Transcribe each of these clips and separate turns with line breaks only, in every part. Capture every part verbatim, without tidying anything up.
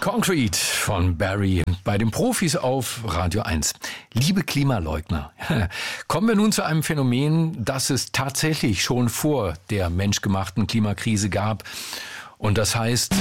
Concrete von Barry bei den Profis auf Radio eins. Liebe Klimaleugner, kommen wir nun zu einem Phänomen, das es tatsächlich schon vor der menschgemachten Klimakrise gab. Und das heißt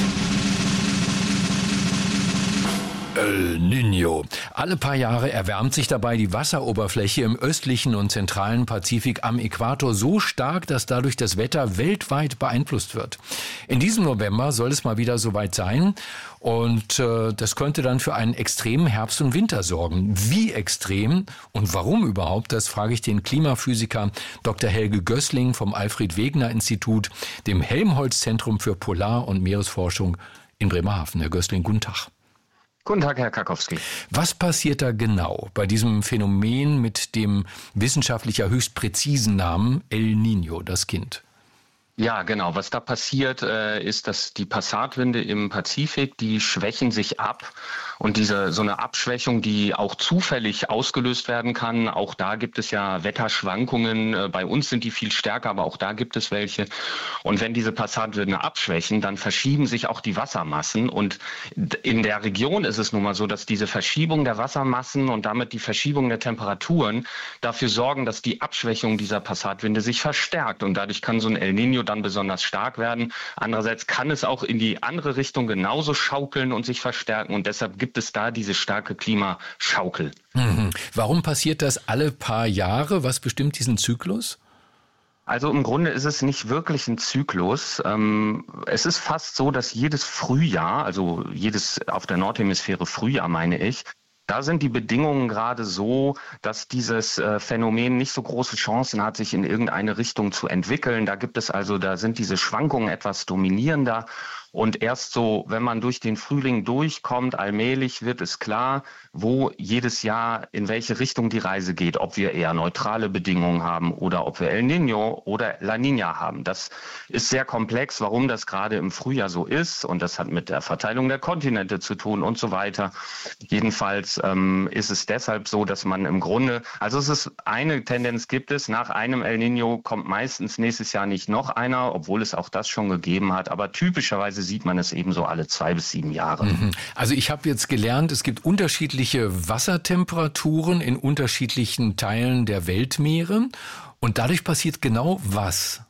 El Niño. Alle paar Jahre erwärmt sich dabei die Wasseroberfläche im östlichen und zentralen Pazifik am Äquator so stark, dass dadurch das Wetter weltweit beeinflusst wird. In diesem November soll es mal wieder soweit sein und äh, das könnte dann für einen extremen Herbst und Winter sorgen. Wie extrem und warum überhaupt, das frage ich den Klimaphysiker Doktor Helge Gößling vom Alfred-Wegener-Institut, dem Helmholtz-Zentrum für Polar- und Meeresforschung in Bremerhaven. Herr Gößling, guten Tag.
Guten Tag, Herr Karkowski.
Was passiert da genau bei diesem Phänomen mit dem wissenschaftlicher höchst präzisen Namen El Niño, das Kind?
Ja, genau. Was da passiert, äh, ist, dass die Passatwinde im Pazifik, die schwächen sich ab. Und diese so eine Abschwächung, die auch zufällig ausgelöst werden kann, auch da gibt es ja Wetterschwankungen. Äh, bei uns sind die viel stärker, aber auch da gibt es welche. Und wenn diese Passatwinde abschwächen, dann verschieben sich auch die Wassermassen. Und in der Region ist es nun mal so, dass diese Verschiebung der Wassermassen und damit die Verschiebung der Temperaturen dafür sorgen, dass die Abschwächung dieser Passatwinde sich verstärkt. Und dadurch kann so ein El Niño dann besonders stark werden. Andererseits kann es auch in die andere Richtung genauso schaukeln und sich verstärken. Und deshalb gibt es da diese starke Klimaschaukel.
Mhm. Warum passiert das alle paar Jahre? Was bestimmt diesen Zyklus?
Also im Grunde ist es nicht wirklich ein Zyklus. Ähm, es ist fast so, dass jedes Frühjahr, also jedes auf der Nordhemisphäre Frühjahr meine ich, da sind die Bedingungen gerade so, dass dieses äh, Phänomen nicht so große Chancen hat, sich in irgendeine Richtung zu entwickeln. Da gibt es also, da sind diese Schwankungen etwas dominierender. Und erst so, wenn man durch den Frühling durchkommt, allmählich wird es klar, wo jedes Jahr in welche Richtung die Reise geht, ob wir eher neutrale Bedingungen haben oder ob wir El Niño oder La Niña haben. Das ist sehr komplex, warum das gerade im Frühjahr so ist. Und das hat mit der Verteilung der Kontinente zu tun und so weiter. Jedenfalls ähm, ist es deshalb so, dass man im Grunde, also es ist eine Tendenz gibt es, nach einem El Niño kommt meistens nächstes Jahr nicht noch einer, obwohl es auch das schon gegeben hat. Aber typischerweise sieht man es eben so alle zwei bis sieben Jahre.
Also ich habe jetzt gelernt, es gibt unterschiedliche Wassertemperaturen in unterschiedlichen Teilen der Weltmeere und dadurch passiert genau was?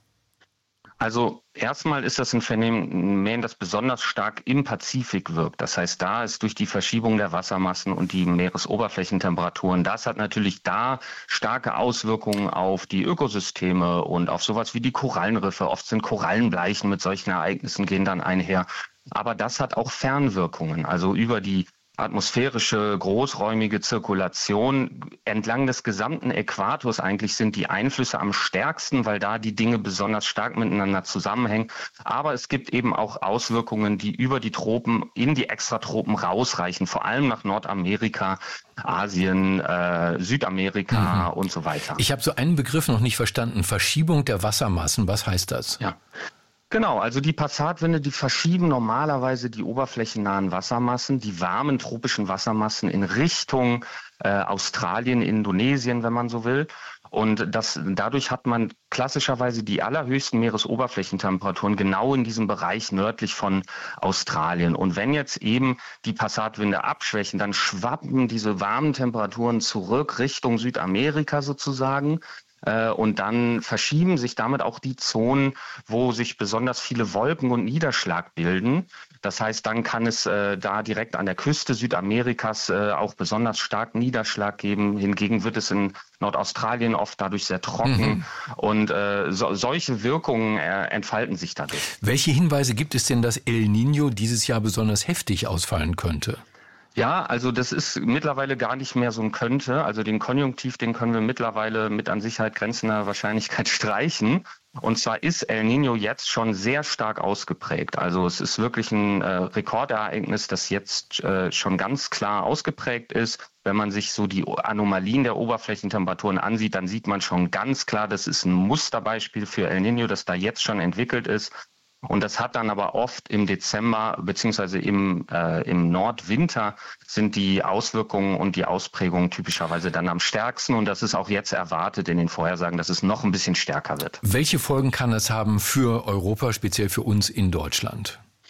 Also erstmal ist das ein Phänomen, das besonders stark im Pazifik wirkt. Das heißt, da ist durch die Verschiebung der Wassermassen und die Meeresoberflächentemperaturen, das hat natürlich da starke Auswirkungen auf die Ökosysteme und auf sowas wie die Korallenriffe. Oft sind Korallenbleichen mit solchen Ereignissen gehen dann einher. Aber das hat auch Fernwirkungen, also über die atmosphärische, großräumige Zirkulation entlang des gesamten Äquators eigentlich sind die Einflüsse am stärksten, weil da die Dinge besonders stark miteinander zusammenhängen. Aber es gibt eben auch Auswirkungen, die über die Tropen in die Extratropen rausreichen, vor allem nach Nordamerika, Asien, äh, Südamerika mhm. und so weiter.
Ich habe so einen Begriff noch nicht verstanden. Verschiebung der Wassermassen. Was heißt das?
Ja. Genau, also die Passatwinde, die verschieben normalerweise die oberflächennahen Wassermassen, die warmen tropischen Wassermassen in Richtung äh, Australien, Indonesien, wenn man so will. Und das, dadurch hat man klassischerweise die allerhöchsten Meeresoberflächentemperaturen genau in diesem Bereich nördlich von Australien. Und wenn jetzt eben die Passatwinde abschwächen, dann schwappen diese warmen Temperaturen zurück Richtung Südamerika sozusagen. Und dann verschieben sich damit auch die Zonen, wo sich besonders viele Wolken und Niederschlag bilden. Das heißt, dann kann es äh, da direkt an der Küste Südamerikas äh, auch besonders starken Niederschlag geben. Hingegen wird es in Nordaustralien oft dadurch sehr trocken. Mhm. Und äh, so, solche Wirkungen äh, entfalten sich dadurch.
Welche Hinweise gibt es denn, dass El Niño dieses Jahr besonders heftig ausfallen könnte?
Ja, also das ist mittlerweile gar nicht mehr so ein könnte. Also den Konjunktiv, den können wir mittlerweile mit an Sicherheit grenzender Wahrscheinlichkeit streichen. Und zwar ist El Niño jetzt schon sehr stark ausgeprägt. Also es ist wirklich ein äh, Rekordereignis, das jetzt äh, schon ganz klar ausgeprägt ist. Wenn man sich so die Anomalien der Oberflächentemperaturen ansieht, dann sieht man schon ganz klar, das ist ein Musterbeispiel für El Niño, das da jetzt schon entwickelt ist. Und das hat dann aber oft im Dezember beziehungsweise im, äh, im Nordwinter sind die Auswirkungen und die Ausprägungen typischerweise dann am stärksten. Und das ist auch jetzt erwartet in den Vorhersagen, dass es noch ein bisschen stärker wird.
Welche Folgen kann das haben für Europa, speziell für uns in Deutschland?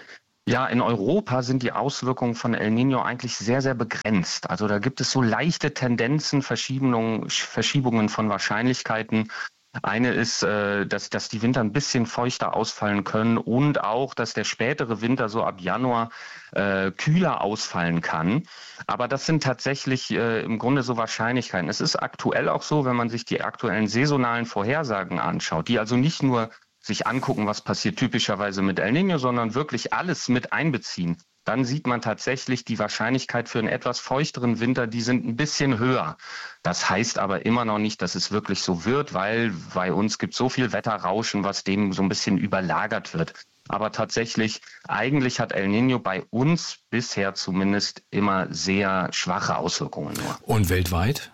Ja, in Europa sind die Auswirkungen von El Niño eigentlich sehr, sehr begrenzt. Also da gibt es so leichte Tendenzen, Verschiebungen, Verschiebungen von Wahrscheinlichkeiten. Eine ist, äh, dass, dass die Winter ein bisschen feuchter ausfallen können und auch, dass der spätere Winter so ab Januar äh, kühler ausfallen kann. Aber das sind tatsächlich äh, im Grunde so Wahrscheinlichkeiten. Es ist aktuell auch so, wenn man sich die aktuellen saisonalen Vorhersagen anschaut, die also nicht nur sich angucken, was passiert typischerweise mit El Niño, sondern wirklich alles mit einbeziehen, dann sieht man tatsächlich die Wahrscheinlichkeit für einen etwas feuchteren Winter, die sind ein bisschen höher. Das heißt aber immer noch nicht, dass es wirklich so wird, weil bei uns gibt so viel Wetterrauschen, was dem so ein bisschen überlagert wird. Aber tatsächlich, eigentlich hat El Niño bei uns bisher zumindest immer sehr schwache Auswirkungen nur.
Und weltweit?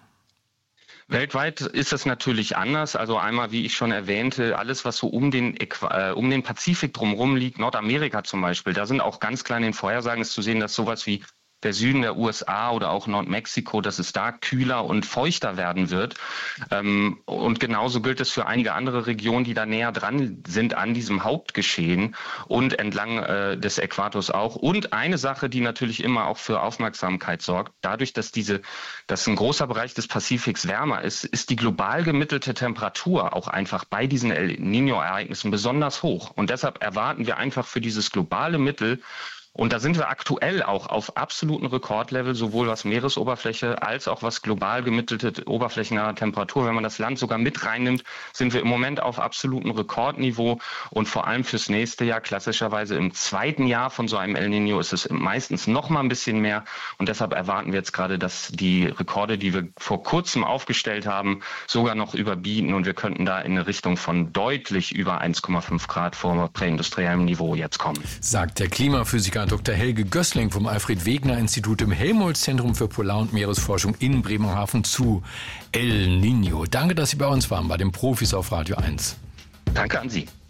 Weltweit ist es natürlich anders. Also einmal, wie ich schon erwähnte, alles, was so um den, Äqu- äh, um den Pazifik drumherum liegt, Nordamerika zum Beispiel, da sind auch ganz klar in den Vorhersagen ist zu sehen, dass sowas wie der Süden der U S A oder auch Nordmexiko, dass es da kühler und feuchter werden wird. Ähm, und genauso gilt es für einige andere Regionen, die da näher dran sind an diesem Hauptgeschehen und entlang äh, des Äquators auch. Und eine Sache, die natürlich immer auch für Aufmerksamkeit sorgt, dadurch, dass diese, dass ein großer Bereich des Pazifiks wärmer ist, ist die global gemittelte Temperatur auch einfach bei diesen El Niño-Ereignissen besonders hoch. Und deshalb erwarten wir einfach für dieses globale Mittel. Und da sind wir aktuell auch auf absoluten Rekordlevel, sowohl was Meeresoberfläche als auch was global gemittelte oberflächennahe Temperatur. Wenn man das Land sogar mit reinnimmt, sind wir im Moment auf absolutem Rekordniveau. Und vor allem fürs nächste Jahr, klassischerweise im zweiten Jahr von so einem El Niño, ist es meistens noch mal ein bisschen mehr. Und deshalb erwarten wir jetzt gerade, dass die Rekorde, die wir vor kurzem aufgestellt haben, sogar noch überbieten. Und wir könnten da in eine Richtung von deutlich über eins Komma fünf Grad vor präindustriellem Niveau jetzt kommen.
Sagt der Klimaphysiker Doktor Helge Gößling vom Alfred-Wegener-Institut im Helmholtz-Zentrum für Polar- und Meeresforschung in Bremerhaven zu El Niño. Danke, dass Sie bei uns waren, bei den Profis auf Radio eins.
Danke an Sie.